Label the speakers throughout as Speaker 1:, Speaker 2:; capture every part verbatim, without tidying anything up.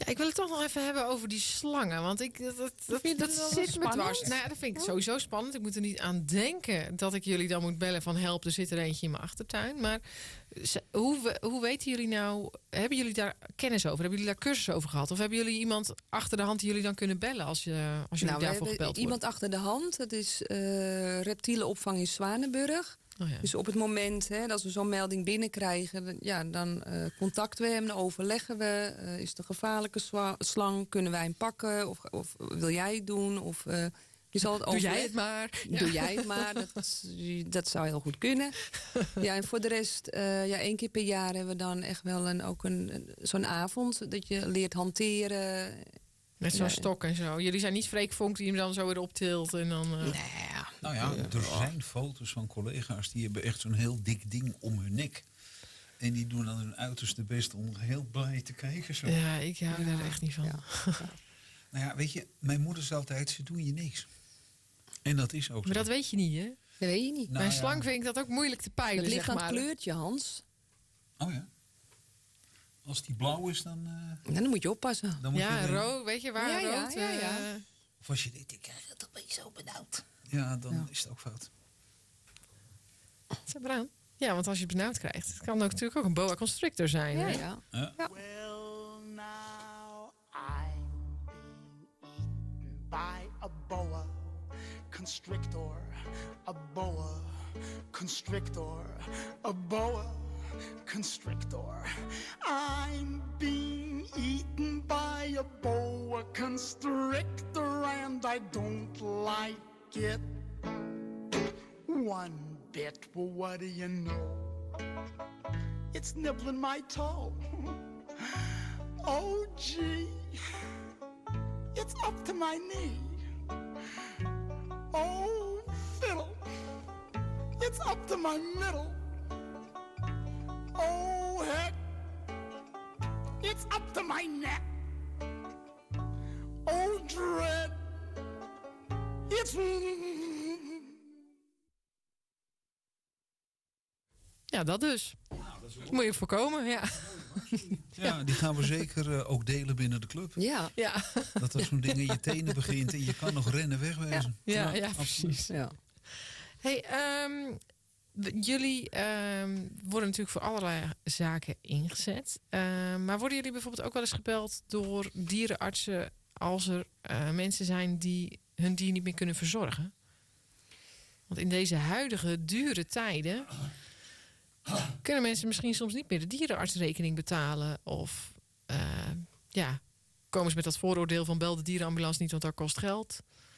Speaker 1: Ja, ik wil het toch nog even hebben over die slangen. Want ik, dat, dat, dat,
Speaker 2: Vind je
Speaker 1: dat
Speaker 2: dat wel
Speaker 1: zit me
Speaker 2: spannend?
Speaker 1: dwars. Nou ja, dat vind ik sowieso spannend. Ik moet er niet aan denken dat ik jullie dan moet bellen van help, er zit er eentje in mijn achtertuin. Maar ze- hoe, we- hoe weten jullie nou, hebben jullie daar kennis over? Hebben jullie daar cursus over gehad? Of hebben jullie iemand achter de hand die jullie dan kunnen bellen als, je, als jullie
Speaker 2: Nou, we
Speaker 1: daarvoor
Speaker 2: hebben
Speaker 1: gebeld
Speaker 2: iemand
Speaker 1: worden?
Speaker 2: achter de hand. Dat is uh, reptielenopvang in Zwanenburg.
Speaker 1: Oh ja.
Speaker 2: Dus op het moment hè, dat we zo'n melding binnenkrijgen, dan, ja, dan uh, contacten we hem, dan overleggen we. Uh, is het een gevaarlijke zwa- slang? Kunnen wij hem pakken? Of, of wil jij het doen? Of, uh, je zal het
Speaker 1: Doe
Speaker 2: overleg-
Speaker 1: jij het maar. Ja.
Speaker 2: Doe jij het maar. Dat, dat zou heel goed kunnen. Ja, en voor de rest, uh, ja, één keer per jaar hebben we dan echt wel een, ook een, een, zo'n avond dat je leert hanteren.
Speaker 1: Met zo'n
Speaker 2: Ja.
Speaker 1: stok en zo. Jullie zijn niet Freek Vonk die hem dan zo weer optilt en dan... Uh...
Speaker 2: Nee,
Speaker 3: Nou ja, er zijn foto's van collega's die hebben echt zo'n heel dik ding om hun nek. En die doen dan hun uiterste best om heel blij te kijken. Zo.
Speaker 1: Ja, ik hou daar echt niet van.
Speaker 2: Ja.
Speaker 3: Nou ja, weet je, mijn moeder zei altijd, ze doen je niks. En dat is ook zo.
Speaker 1: Maar dat weet je niet, hè?
Speaker 2: dat weet je niet.
Speaker 3: Nou
Speaker 1: Bij een
Speaker 3: ja.
Speaker 1: slang vind ik dat ook moeilijk te peilen,
Speaker 2: Het ligt
Speaker 1: zeg
Speaker 2: aan
Speaker 1: maar.
Speaker 2: het kleurtje, Hans.
Speaker 3: Oh ja. Als die blauw is, dan... Uh,
Speaker 2: En dan moet je oppassen.
Speaker 3: dan moet
Speaker 1: Ja,
Speaker 3: je
Speaker 1: rood, weet je waar
Speaker 2: Ja, ja,
Speaker 1: rood?
Speaker 2: ja, ja.
Speaker 1: eh,
Speaker 3: Of als je denkt, ik krijg het toch een beetje zo benauwd. Ja, dan
Speaker 2: Ja.
Speaker 3: is het ook fout.
Speaker 1: Zet maar aan. Ja, want als je het benauwd krijgt, het kan ook natuurlijk ook een boa constrictor zijn.
Speaker 2: Ja,
Speaker 1: hè?
Speaker 2: ja.
Speaker 3: Ja.
Speaker 2: Ja.
Speaker 4: Well, now I'm being eaten by a boa constrictor, a boa constrictor, a boa constrictor. I'm being eaten by a boa constrictor and I don't like it one bit. Well, what do you know? It's nibbling my toe. Oh, gee, it's up to my knee. Oh, fiddle, it's up to my middle. Oh, heck, it's up to my neck. Oh, dread, it's...
Speaker 1: Ja, dat dus. Dat moet je voorkomen, ja.
Speaker 3: Ja, die gaan we zeker uh, ook delen binnen de club.
Speaker 2: Ja.
Speaker 1: Ja,
Speaker 3: Dat dat zo'n ding in je tenen begint en je kan nog rennen wegwezen.
Speaker 1: ja, ja,
Speaker 3: absoluut.
Speaker 1: precies.
Speaker 2: Ja.
Speaker 1: Hey, um, jullie um, worden natuurlijk voor allerlei zaken ingezet. Uh, maar worden jullie bijvoorbeeld ook wel eens gebeld door dierenartsen als er uh, mensen zijn die hun dier niet meer kunnen verzorgen? Want in deze huidige dure tijden kunnen mensen misschien soms niet meer de dierenartsrekening betalen. Of uh, ja, komen ze met dat vooroordeel van bel de dierenambulance niet, want dat kost geld.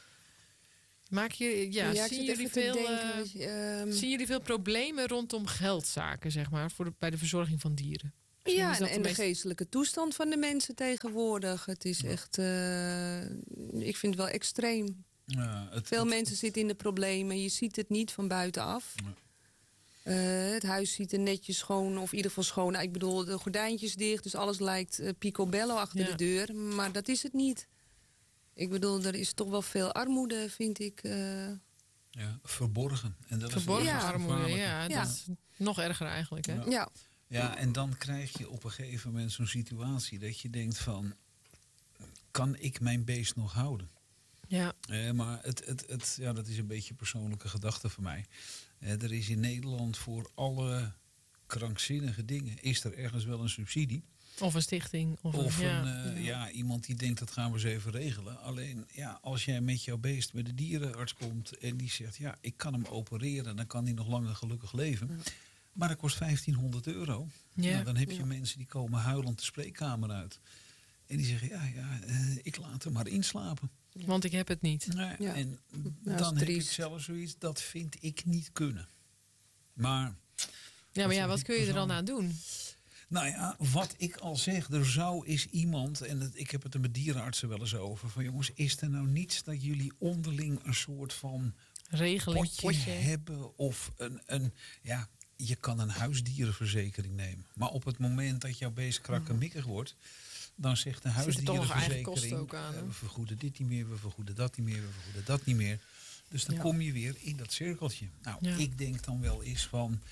Speaker 1: Maak je, ja,
Speaker 2: Ja, ik
Speaker 1: zien,
Speaker 2: zit
Speaker 1: jullie
Speaker 2: even te
Speaker 1: veel,
Speaker 2: denken,
Speaker 1: uh,
Speaker 2: ehm,
Speaker 1: zien jullie veel problemen rondom geldzaken, zeg maar, voor de, bij de verzorging van dieren? Misschien
Speaker 2: Ja,
Speaker 1: is dat
Speaker 2: en, en
Speaker 1: de
Speaker 2: de
Speaker 1: meest-
Speaker 2: geestelijke toestand van de mensen tegenwoordig. Het is echt, uh, ik vind het wel extreem.
Speaker 3: Ja, het,
Speaker 2: Veel
Speaker 3: het-
Speaker 2: mensen zitten in de problemen. Je ziet het niet van buitenaf.
Speaker 3: Ja.
Speaker 2: Uh, het huis ziet er netjes schoon, of in ieder geval schoon. Nou, ik bedoel, de gordijntjes dicht, dus alles lijkt uh, picobello achter
Speaker 1: Ja.
Speaker 2: de deur. Maar dat is het niet. Ik bedoel, er is toch wel veel armoede, vind ik. Uh,
Speaker 3: ja, verborgen. En dat
Speaker 1: Verborgen
Speaker 3: is het
Speaker 2: Ja.
Speaker 1: armoede,
Speaker 3: gevaarlijke.
Speaker 1: ja,
Speaker 2: Ja.
Speaker 1: dat is nog erger eigenlijk. Hè?
Speaker 3: Ja.
Speaker 2: ja.
Speaker 3: Ja, en dan krijg je op een gegeven moment zo'n situatie dat je denkt van, kan ik mijn beest nog houden?
Speaker 1: Ja.
Speaker 3: Eh, maar het, het, het, ja, dat is een beetje een persoonlijke gedachte voor mij. Eh, er is in Nederland voor alle krankzinnige dingen, is er ergens wel een subsidie.
Speaker 1: Of een stichting. Of,
Speaker 3: Of
Speaker 1: een, ja.
Speaker 3: een, eh, ja, iemand die denkt, dat gaan we eens even regelen. Alleen, ja, als jij met jouw beest bij de dierenarts komt en die zegt, ja, ik kan hem opereren, dan kan hij nog langer gelukkig leven. Ja. Maar dat kost vijftienhonderd euro.
Speaker 1: Ja.
Speaker 3: Nou, dan heb je
Speaker 2: Ja.
Speaker 3: mensen die komen huilend de spreekkamer uit. En die zeggen, ja, ja uh, ik laat hem maar inslapen.
Speaker 1: Want ik heb het niet.
Speaker 3: Nou,
Speaker 2: Ja.
Speaker 3: En
Speaker 2: Ja,
Speaker 3: dan
Speaker 2: is
Speaker 3: heb ik
Speaker 2: triest.
Speaker 3: zelf zoiets, dat vind ik niet kunnen. Maar,
Speaker 1: Ja, maar ja,
Speaker 3: zeg
Speaker 1: wat
Speaker 3: ik
Speaker 1: kun je er dan
Speaker 3: persoonlijk?
Speaker 1: aan doen?
Speaker 3: nou ja, wat ik al zeg, er zou is iemand, en het, ik heb het er met dierenartsen wel eens over, van jongens, is er nou niets dat jullie onderling een soort van
Speaker 1: Regeling,
Speaker 3: potje,
Speaker 1: potje.
Speaker 3: hebben of een, een, ja, je kan een huisdierenverzekering nemen. Maar op het moment dat jouw beest krakkemikkig wordt, dan zegt de
Speaker 1: Zit er toch nog eigen kosten
Speaker 3: huisdierenverzekering,
Speaker 1: ook aan, hè?
Speaker 3: eh, we vergoeden dit niet meer, we vergoeden dat niet meer, we vergoeden dat niet meer. Dus dan
Speaker 1: Ja.
Speaker 3: kom je weer in dat cirkeltje. Nou,
Speaker 1: Ja.
Speaker 3: ik denk dan wel eens van,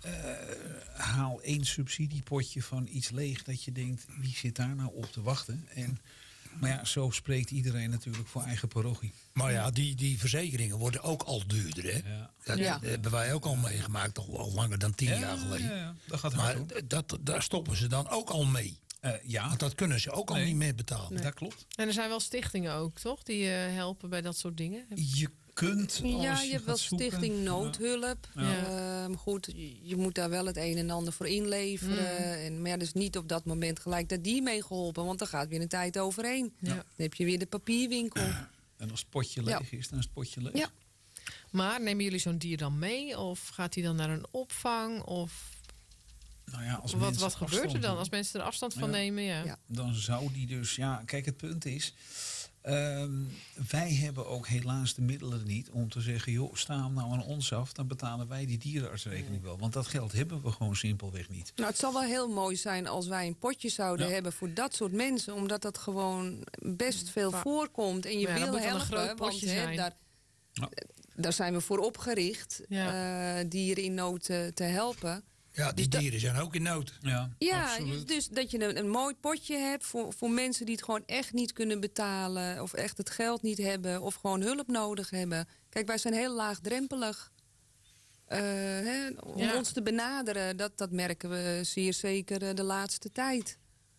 Speaker 3: uh, haal één subsidiepotje van iets leeg dat je denkt, wie zit daar nou op te wachten? En, maar ja, zo spreekt iedereen natuurlijk voor eigen parochie.
Speaker 5: Maar ja, die, die verzekeringen worden ook al duurder, hè?
Speaker 3: Ja.
Speaker 5: Dat
Speaker 2: Ja.
Speaker 5: hebben wij ook al meegemaakt, al, al langer dan tien
Speaker 3: Ja,
Speaker 5: jaar geleden.
Speaker 3: Ja, ja, dat gaat hard
Speaker 5: Maar
Speaker 3: hoor.
Speaker 5: dat, daar stoppen ze dan ook al mee.
Speaker 3: Uh, ja,
Speaker 5: Want dat kunnen ze ook al
Speaker 3: Nee.
Speaker 5: niet meer betalen.
Speaker 3: dat klopt.
Speaker 1: En er zijn wel stichtingen ook, toch? Die uh, helpen bij dat soort dingen.
Speaker 3: Je kunt, als
Speaker 2: Ja,
Speaker 3: je
Speaker 2: je hebt wel
Speaker 3: gaat zoeken,
Speaker 2: Stichting Noodhulp.
Speaker 1: Ja.
Speaker 2: Ehm, goed, je- je moet daar wel het een en ander voor inleveren.
Speaker 1: Mm.
Speaker 2: En, maar ja, dus niet op dat moment gelijk dat die mee geholpen. Want dan gaat weer een tijd overheen.
Speaker 1: Ja.
Speaker 2: Dan heb je weer de papierwinkel.
Speaker 3: En als het potje leeg is, dan is het potje leeg.
Speaker 2: Ja.
Speaker 1: Maar nemen jullie zo'n dier dan mee? Of gaat hij dan naar een opvang? Of
Speaker 3: Nou ja, als
Speaker 1: wat,
Speaker 3: mensen
Speaker 1: wat gebeurt er
Speaker 3: afstand
Speaker 1: dan
Speaker 3: doen,
Speaker 1: als mensen er afstand van
Speaker 3: Ja.
Speaker 1: nemen? Ja.
Speaker 2: Ja.
Speaker 3: dan zou die dus... Ja, kijk, het punt is... ehm, wij hebben ook helaas de middelen niet om te zeggen... joh, sta hem nou aan ons af, dan betalen wij die dierenartsrekening wel. Want dat geld hebben we gewoon simpelweg niet.
Speaker 2: Nou, het zal wel heel mooi zijn als wij een potje zouden
Speaker 3: Ja.
Speaker 2: hebben voor dat soort mensen. Omdat dat gewoon best veel
Speaker 1: Va-
Speaker 2: voorkomt. En je
Speaker 1: Maar ja, dat
Speaker 2: wil
Speaker 1: moet wel een
Speaker 2: helpen.
Speaker 1: groot
Speaker 2: Want
Speaker 1: potje
Speaker 2: hè,
Speaker 1: zijn.
Speaker 2: daar,
Speaker 3: Ja.
Speaker 2: daar zijn we voor opgericht.
Speaker 1: Ja.
Speaker 2: eh, dieren in nood te, te helpen.
Speaker 5: Ja, die
Speaker 2: Dus dat-
Speaker 5: dieren zijn ook in nood.
Speaker 3: Ja,
Speaker 2: Ja,
Speaker 3: absoluut.
Speaker 2: dus dat je een, een mooi potje hebt voor, voor mensen die het gewoon echt niet kunnen betalen. Of echt het geld niet hebben. Of gewoon hulp nodig hebben. Kijk, wij zijn heel laagdrempelig. Eh, hè, om
Speaker 1: Ja.
Speaker 2: ons te benaderen, dat, dat merken we zeer zeker eh, de laatste tijd.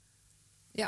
Speaker 2: Ja,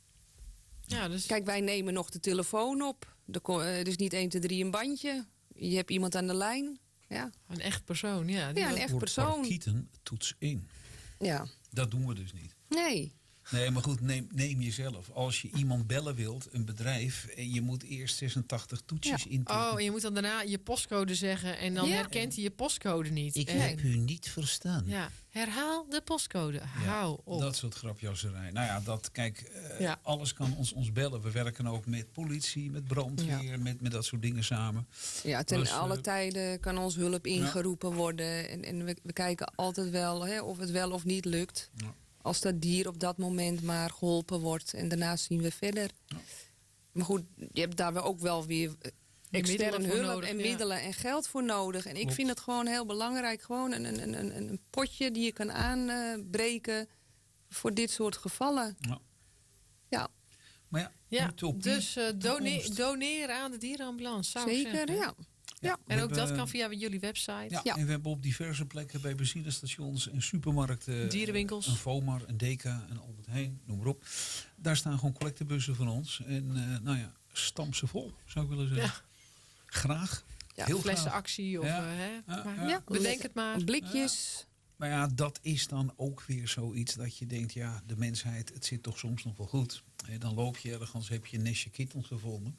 Speaker 1: Ja, dus
Speaker 2: kijk, wij nemen nog de telefoon op. Er ko- eh, dus niet één, twee, drie een bandje. Je hebt iemand aan de lijn. Ja,
Speaker 1: een echt persoon. Ja, die
Speaker 2: ja een
Speaker 1: wil-
Speaker 2: echt
Speaker 3: Voor
Speaker 2: persoon.
Speaker 3: parkieten toets één.
Speaker 2: Ja,
Speaker 3: Dat doen we dus niet.
Speaker 2: nee.
Speaker 3: Nee, maar goed, neem, neem jezelf. Als je iemand bellen wilt, een bedrijf... en je moet eerst zesentachtig toetsjes intikken.
Speaker 1: Oh, en je moet dan daarna je postcode zeggen en dan
Speaker 2: Ja.
Speaker 1: herkent hij je postcode niet.
Speaker 3: Ik
Speaker 1: En-
Speaker 3: heb u niet verstaan.
Speaker 1: Ja, herhaal de postcode.
Speaker 3: Ja,
Speaker 1: Hou op.
Speaker 3: dat soort grapjasserij. Nou ja, dat, kijk, eh,
Speaker 1: Ja.
Speaker 3: alles kan ons, ons bellen. We werken ook met politie, met brandweer, met, met dat soort dingen samen.
Speaker 2: Ja, ten
Speaker 3: Dus, eh,
Speaker 2: alle tijden kan ons hulp ingeroepen worden. En, en we, we kijken altijd wel hè, of het wel of niet lukt.
Speaker 3: Ja.
Speaker 2: Als dat dier op dat moment maar geholpen wordt. En daarna zien we verder.
Speaker 3: Ja.
Speaker 2: Maar goed, je hebt daar wel ook wel weer eh, extern
Speaker 1: middelen voor
Speaker 2: hulp
Speaker 1: nodig,
Speaker 2: en
Speaker 1: ja.
Speaker 2: middelen en geld voor nodig. En ik
Speaker 3: Klopt.
Speaker 2: vind het gewoon heel belangrijk. Gewoon een, een, een, een, een potje die je kan aanbreken voor dit soort gevallen.
Speaker 3: Ja.
Speaker 2: Ja,
Speaker 3: Maar ja,
Speaker 1: Ja,
Speaker 3: utopie,
Speaker 1: dus eh, done-
Speaker 3: toekomst.
Speaker 1: doneren aan de dierenambulance, zou ik
Speaker 2: zeker.
Speaker 1: zeggen.
Speaker 2: Ja.
Speaker 3: Ja,
Speaker 1: En
Speaker 3: we
Speaker 1: ook dat
Speaker 3: hebben-
Speaker 1: kan via jullie website.
Speaker 3: Ja,
Speaker 2: Ja.
Speaker 3: en we hebben op diverse plekken bij benzinestations en supermarkten...
Speaker 1: Dierenwinkels.
Speaker 3: Een Vomar, een Deka, een Albert Heijn, noem maar op. Daar staan gewoon collectebussen van ons. En eh, nou ja, stamp ze vol, zou ik willen zeggen.
Speaker 1: Ja.
Speaker 3: Graag.
Speaker 2: Ja,
Speaker 3: Heel graag.
Speaker 1: Flessenactie of
Speaker 3: Ja.
Speaker 1: eh, hè?
Speaker 3: Ja,
Speaker 1: Maar
Speaker 3: ja.
Speaker 2: Ja,
Speaker 1: bedenk het maar.
Speaker 2: Blikjes.
Speaker 3: Maar ja, dat is dan ook weer zoiets dat je denkt... ja, de mensheid, het zit toch soms nog wel goed. Hè, dan loop je ergens, heb je een nestje kittens gevonden.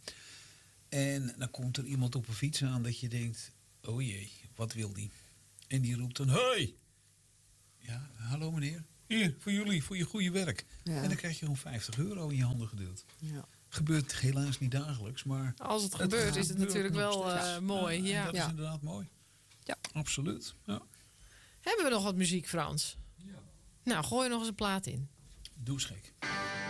Speaker 3: En dan komt er iemand op een fiets aan dat je denkt... oh jee, wat wil die? En die roept dan... Hoi! Ja, hallo meneer. Hier, voor jullie, voor je goede werk.
Speaker 2: Ja.
Speaker 3: En dan krijg je gewoon vijftig euro in je handen gedeeld.
Speaker 2: Ja.
Speaker 3: Gebeurt helaas niet dagelijks, maar...
Speaker 1: Als het gebeurt, is het
Speaker 3: gebeurt
Speaker 1: natuurlijk
Speaker 3: nog
Speaker 1: wel
Speaker 3: steeds.
Speaker 1: eh, mooi.
Speaker 3: en
Speaker 1: Ja.
Speaker 3: dat
Speaker 2: Ja.
Speaker 3: is inderdaad mooi.
Speaker 2: Ja.
Speaker 3: Absoluut. Ja.
Speaker 1: Hebben we nog wat muziek, Frans? Nou, gooi er nog eens een plaat in.
Speaker 3: Doe eens gek.